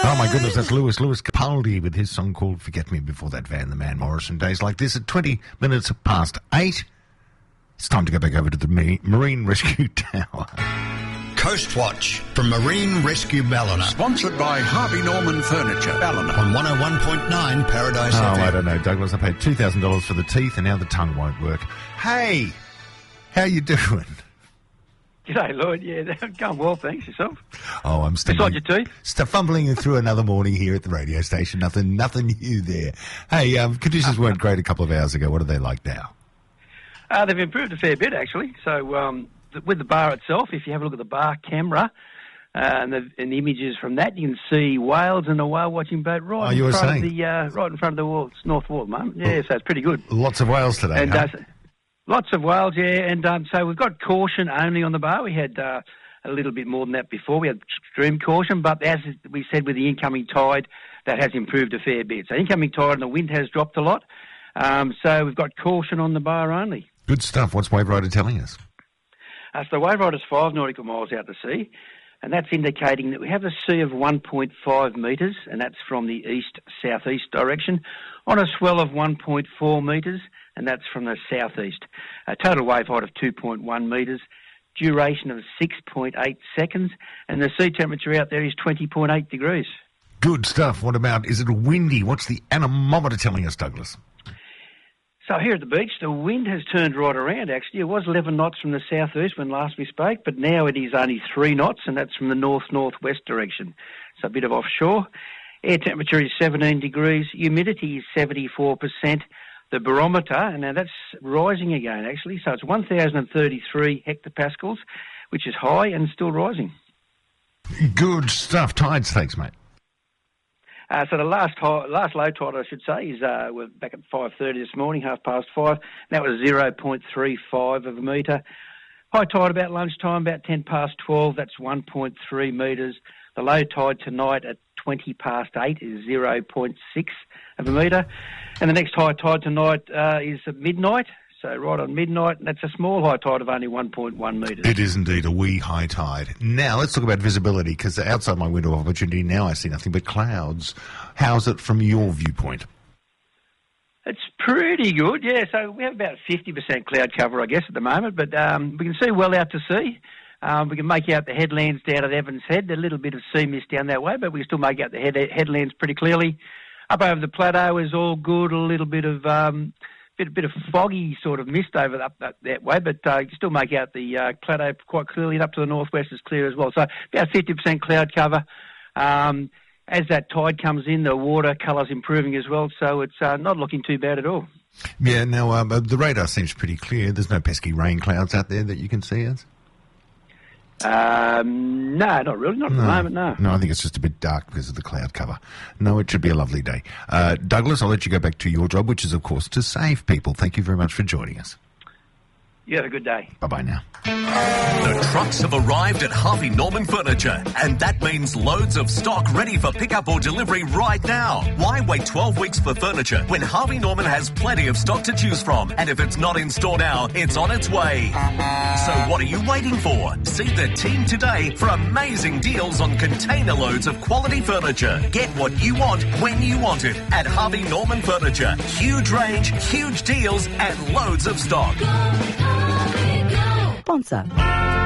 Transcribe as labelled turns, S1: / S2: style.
S1: Oh my goodness, that's Lewis Capaldi with his song called Forget Me. Before that, Van the Man Morrison. Days like this at 20 minutes past 8. It's time to go back over to the Marine Rescue Tower.
S2: Coast Watch from Marine Rescue Ballina.
S3: Sponsored by Harvey Norman Furniture, Ballina.
S2: On 101.9 Paradise FM.
S1: I don't know, Douglas. I paid $2,000 for the teeth and now the tongue won't work. Hey, how you doing?
S4: G'day, Lloyd. Yeah, going well, thanks. Yourself?
S1: Oh, I'm still
S4: beside your teeth.
S1: Fumbling through another morning here at the radio station. Nothing new there. Hey, conditions weren't great a couple of hours ago. What are they like now?
S4: They've improved a fair bit, actually. So with the bar itself, if you have a look at the bar camera and the images from that, you can see whales and a whale-watching boat right in front of the wall, north wall, mate. Yeah, so it's pretty good.
S1: Lots of whales today,
S4: and, lots of whales, yeah, and so we've got caution only on the bar. We had a little bit more than that before. We had extreme caution, but as we said with the incoming tide, that has improved a fair bit. So incoming tide and the wind has dropped a lot, so we've got caution on the bar only.
S1: Good stuff. What's Wave Rider telling us?
S4: So the Wave Rider's 5 nautical miles out to sea, and that's indicating that we have a sea of 1.5 metres, and that's from the east-southeast direction, on a swell of 1.4 metres, and that's from the southeast. A total wave height of 2.1 metres, duration of 6.8 seconds, and the sea temperature out there is 20.8 degrees.
S1: Good stuff. What about, is it windy? What's the anemometer telling us, Douglas?
S4: So here at the beach, the wind has turned right around, actually. It was 11 knots from the southeast when last we spoke, but now it is only 3 knots, and that's from the north-northwest direction. So a bit of offshore. Air temperature is 17 degrees. Humidity is 74%. The barometer, and now that's rising again, actually. So it's 1,033 hectopascals, which is high and still rising.
S1: Good stuff. Tides, thanks, mate.
S4: So the last low tide, I should say, is we're back at 5:30 this morning, 5:30. That was 0.35 of a metre. High tide about lunchtime, about 12:10. That's 1.3 metres. The low tide tonight at 8:20 is 0.6 of a metre. And the next high tide tonight is at midnight. So right on midnight, and that's a small high tide of only 1.1 metres.
S1: It is indeed a wee high tide. Now, let's talk about visibility, because outside my window of opportunity now I see nothing but clouds. How's it from your viewpoint?
S4: It's pretty good, yeah. So we have about 50% cloud cover, I guess, at the moment, but we can see well out to sea. We can make out the headlands down at Evans Head. A little bit of sea mist down that way, but we can still make out the headlands pretty clearly. Up over the plateau is all good, a little bit of... bit of foggy sort of mist over up that way, but you can still make out the plateau quite clearly, and up to the northwest is clear as well. So about 50% cloud cover. As that tide comes in, the water colour's improving as well, so it's not looking too bad at all.
S1: Yeah, now the radar seems pretty clear. There's no pesky rain clouds out there that you can see us?
S4: No, not really. Not at the moment, no.
S1: No, I think it's just a bit dark because of the cloud cover. No, it should be a lovely day. Douglas, I'll let you go back to your job, which is, of course, to save people. Thank you very much for joining us.
S4: You have a good day.
S1: Bye-bye now.
S5: The trucks have arrived at Harvey Norman Furniture, and that means loads of stock ready for pickup or delivery right now. Why wait 12 weeks for furniture when Harvey Norman has plenty of stock to choose from? And if it's not in store now, it's on its way. So what are you waiting for? See the team today for amazing deals on container loads of quality furniture. Get what you want when you want it at Harvey Norman Furniture. Huge range, huge deals, and loads of stock.
S6: Sponsor.